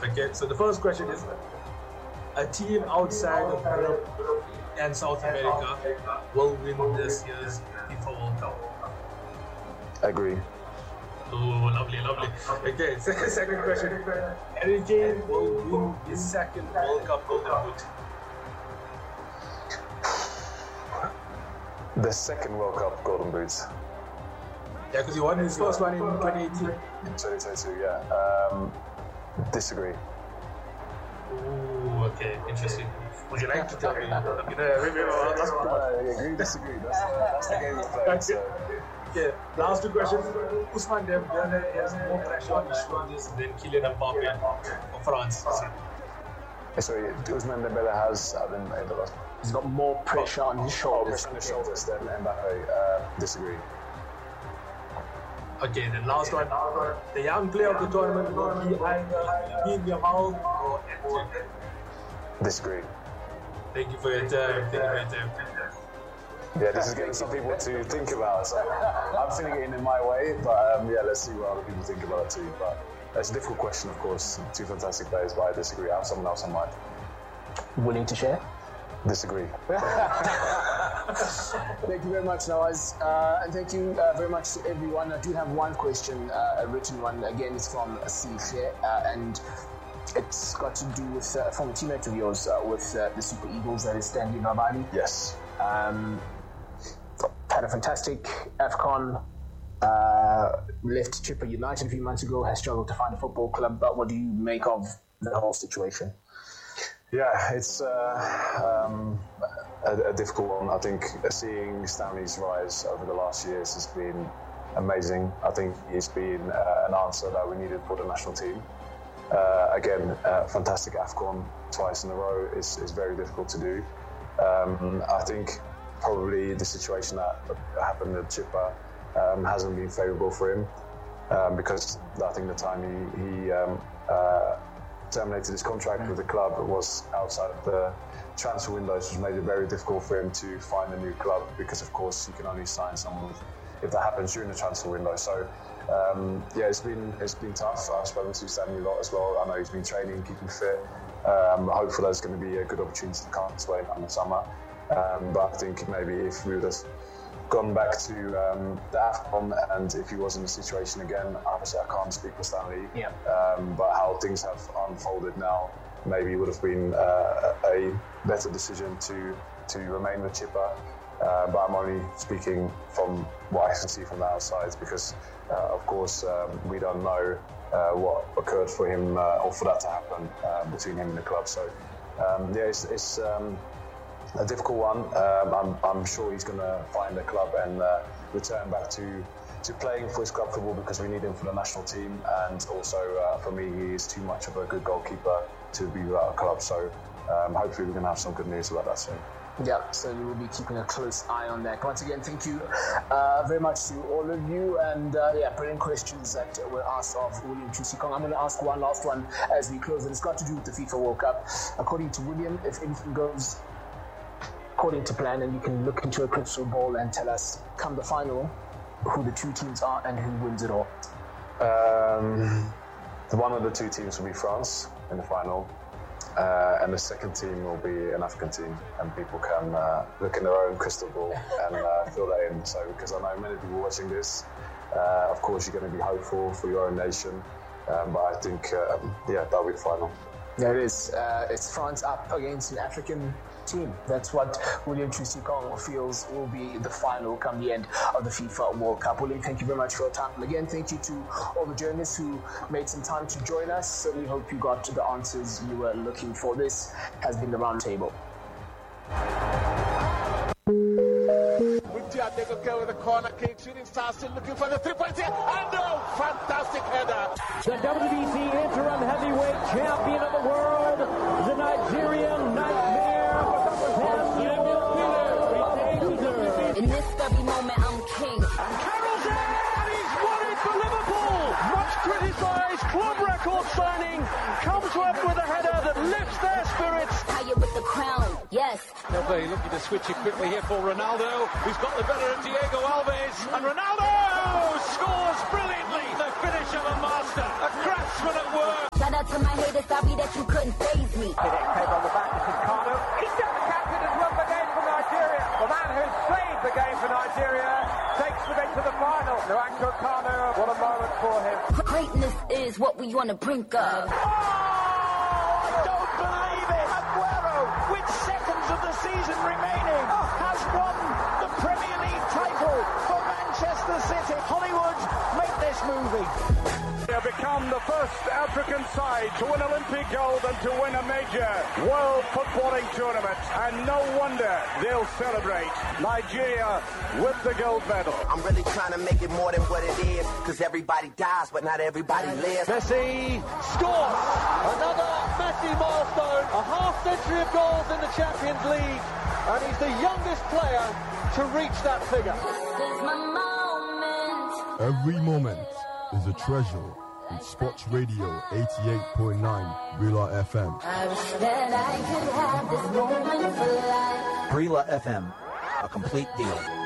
Okay, so the first question is, a team outside of Europe and South America will win this year's FIFA World Cup. Agree. Oh, lovely. Okay, second question. Harry Kane will win his second World Cup Golden Boot. The second World Cup Golden Boots. Yeah, because he won his first one in 2018. 2022, yeah. Disagree. Ooh, okay, interesting. Would you like to tell me? I agree, disagree. That's the game we play. So. Okay, last two questions. Ousmane Dembele has more pressure on his shoulders than Kylian Mbappe of France. Sorry, Ousmane Dembele has He's got more pressure on his shoulders. than Mbappe. Disagree. Okay, then last one. The young player of the tournament will be either Lamine Yamal or Etienne. Disagree. Thank you for your time. Yeah, this is getting some people to think about. So I'm feeling it in my way, but let's see what other people think about it too. But it's a difficult question, of course. Two fantastic players, but I disagree. I have someone else on mind. Willing to share? Disagree. Thank you very much, Nawaz. And thank you very much to everyone. I do have one question, a written one. Again, it's from Sihle, and it's got to do with from a teammate of yours with the Super Eagles, that is Stanley Nabali. Yes. Had a fantastic AFCON, left Chippa United a few months ago, has struggled to find a football club, but what do you make of the whole situation? Yeah, it's a difficult one. I think seeing Stanley's rise over the last years has been amazing. I think he's been an answer that we needed for the national team. Again, fantastic AFCON twice in a row is very difficult to do. I think probably the situation that happened at Chippa hasn't been favourable for him because I think the time he terminated his contract with the club was outside of the transfer windows, which made it very difficult for him to find a new club because, of course, you can only sign someone if that happens during the transfer window. So, it's been tough. I've spoken to Stanley a lot as well. I know he's been training, keeping fit. Hopefully there's going to be a good opportunity to come his way in the summer. But I think maybe if we would have gone back to the AFCON and if he was in the situation again, obviously I can't speak for Stanley, but how things have unfolded now, maybe it would have been a better decision to remain with Chippa. But I'm only speaking from what I can see from the outside because, of course, we don't know what occurred for him or for that to happen between him and the club. So, it's a difficult one. I'm sure he's going to find a club and return back to playing for his club football because we need him for the national team. And also, for me, he is too much of a good goalkeeper to be without a club. So, hopefully, we're going to have some good news about that soon. Yeah, so we will be keeping a close eye on that. Once again, thank you very much to all of you. And brilliant questions that were asked of William Chusikong. I'm going to ask one last one as we close, and it's got to do with the FIFA World Cup. According to William, if anything goes according to plan, and you can look into a crystal ball and tell us, come the final, who the two teams are and who wins it all. One of the two teams will be France in the final. And the second team will be an African team, and people can look in their own crystal ball and fill that in. So, because I know many people watching this, of course, you're going to be hopeful for your own nation, but I think, that'll be the final. There it is. It's France up against an African team. That's what William Chusikong feels will be the final come the end of the FIFA World Cup. William, thank you very much for your time. Again, thank you to all the journalists who made some time to join us. Certainly hope you got the answers you were looking for. This has been the Roundtable. They could go with the corner. King Shooting Star still looking for the 3-point here. And fantastic header. The WBC interim heavyweight champion of the world, the Nigerian Nightmare. In this stubby moment, I'm king. And Carroll's in, and he's won it for Liverpool. Much criticised club record signing comes up with a header that lifts their spirits. Higher with the crown, yes. They're looking to switch it quickly here for Ronaldo, who's got the better of Diego Alves, and Ronaldo scores brilliantly. The finish of a master, a craftsman at work. Shout out out to my haters, sorry that you couldn't faze me. Came on the back, this is Kanu. He's done the captain has won the game for Nigeria. The man who's saved the game for Nigeria takes them into the final. Nwankwo Kanu, what a moment for him. Greatness is what we on the brink of. I don't believe it. Aguero, with seconds of the season remaining, has won the Premier League title for Manchester City. Hollywood, make this movie. They have become the first African side to win Olympic gold and to win a major world footballing tournament. And no wonder they'll celebrate. Nigeria with the gold medal. I'm really trying to make it more than what it is, because everybody dies, but not everybody lives. Messi scores another Messi milestone, a half-century of goals in the Champions League, and he's the youngest player to reach that figure. This is my moment. Every moment is a treasure in Sports Radio 88.9 Brila FM. I wish that I could have this moment for life. Brila FM, a complete deal.